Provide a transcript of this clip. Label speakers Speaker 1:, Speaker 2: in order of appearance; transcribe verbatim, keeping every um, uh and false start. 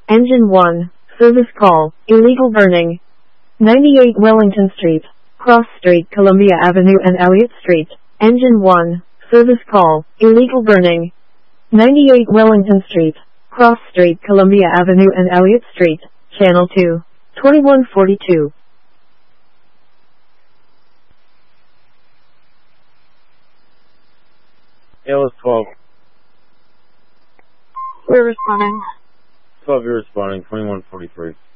Speaker 1: Engine one. Service call. Illegal burning. ninety-eight Wellington Street. Cross Street, Columbia Avenue and Elliott Street. Engine one. Service call. Illegal burning. ninety-eight Wellington Street. Cross Street, Columbia Avenue and Elliott Street. Channel two. twenty-one forty-two.
Speaker 2: It was twelve.
Speaker 3: We're responding.
Speaker 2: twelve, you're responding. twenty-one forty-three.